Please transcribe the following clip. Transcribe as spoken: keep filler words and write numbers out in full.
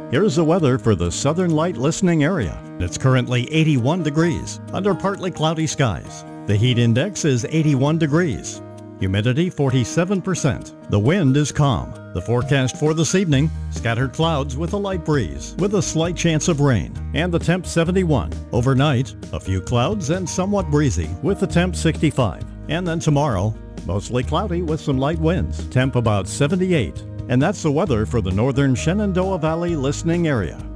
Here's the weather for the Southern Light listening area. It's currently eighty-one degrees under partly cloudy skies. The heat index is eighty-one degrees. Humidity forty-seven percent. The wind is calm. The forecast for this evening, scattered clouds with a light breeze with a slight chance of rain. And the temp seventy-one. Overnight, a few clouds and somewhat breezy with the temp sixty-five. And then tomorrow, mostly cloudy with some light winds. Temp about seventy-eight. And that's the weather for the northern Shenandoah Valley listening area.